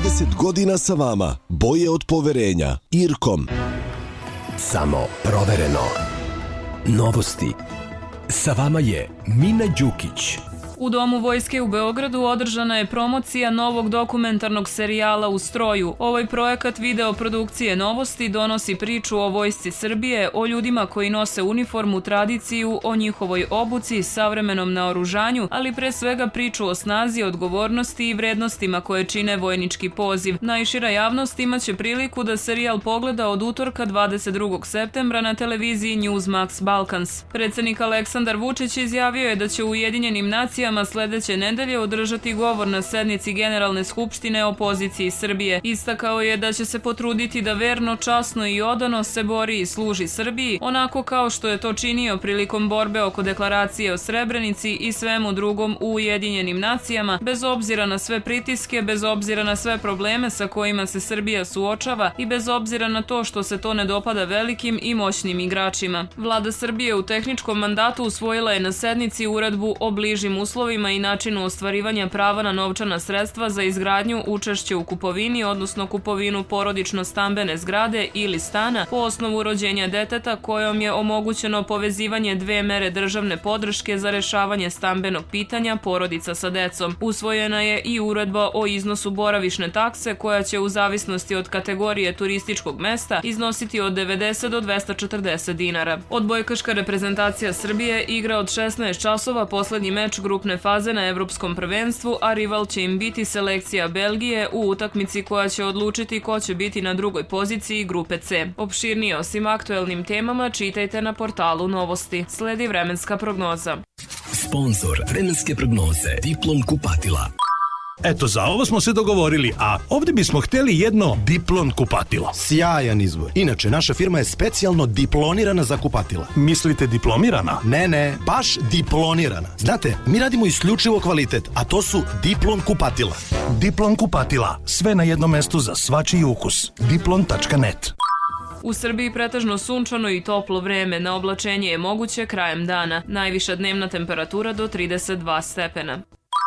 30 godina sa vama. Boje od poverenja. Irkom. Samo provereno. Novosti. Sa vama je Mina Đukić. U Domu vojske u Beogradu održana je promocija novog dokumentarnog serijala U stroju. Ovaj projekat video produkcije Novosti donosi priču o vojsci Srbije, o ljudima koji nose uniformu, tradiciju, o njihovoj obuci, savremenom naoružanju, ali pre svega priču o snazi, odgovornosti i vrednostima koje čine vojnički poziv. Najšira javnost imaće priliku da serijal pogleda od utorka 22. septembra na televiziji Newsmax Balkans. Predsednik Aleksandar Vučić izjavio je da će u Ujedinjenim nacijama sledeće nedelje održati govor na sednici Generalne skupštine o poziciji Srbije. Istakao je da će se potruditi da verno, časno i odano se bori i služi Srbiji, onako kao što je to činio prilikom borbe oko deklaracije o Srebrenici i svemu drugom u Ujedinjenim nacijama, bez obzira na sve pritiske, bez obzira na sve probleme sa kojima se Srbija suočava i bez obzira na to što se to ne dopada velikim i moćnim igračima. Vlada Srbije u tehničkom mandatu usvojila je na sednici uredbu o bližim uslovima i načinu ostvarivanja prava na novčana sredstva za izgradnju, učešće u kupovini, odnosno kupovinu porodično-stambene zgrade ili stana po osnovu rođenja deteta, kojom je omogućeno povezivanje dve mere državne podrške za rešavanje stambenog pitanja porodica sa decom. Usvojena je i uredba o iznosu boravišne takse, koja će u zavisnosti od kategorije turističkog mesta iznositi od 90 do 240 dinara. Odbojkaška reprezentacija Srbije igra od 16 časova poslednji meč grupne faze na evropskom prvenstvu, a rival će im biti selekcija Belgije u utakmici koja će odlučiti ko će biti na drugoj poziciji grupe C. Opširnije o svim aktuelnim temama čitajte na portalu Novosti. Sledi vremenska prognoza. Sponzor vremenske prognoze Diplom kupatila. Eto, za ovo smo se dogovorili, a ovdje bismo hteli jedno Diplon kupatilo. Sjajan izbor. Inače, naša firma je specijalno diplonirana za kupatila. Mislite diplomirana? Ne, baš diplonirana. Znate, mi radimo isključivo kvalitet, a to su Diplon kupatila. Diplon kupatila. Sve na jednom mestu za svačiji ukus. Diplon.net. U Srbiji pretežno sunčano i toplo vreme, na oblačenje je moguće krajem dana. Najviša dnevna temperatura do 32 stepena.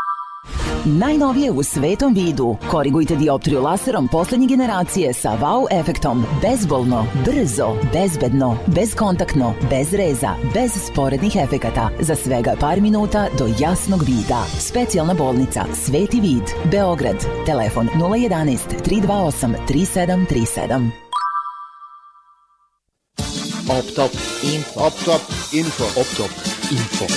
Najnovije u svetom vidu. Korigujte dioptriju laserom poslednje generacije sa wow efektom. Bezbolno, brzo, bezbedno, bezkontaktno, bez reza, bez sporednih efekata. Za svega par minuta do jasnog vida. Specijalna bolnica Sveti vid, Beograd. Telefon 011 328 3737. Optop Info.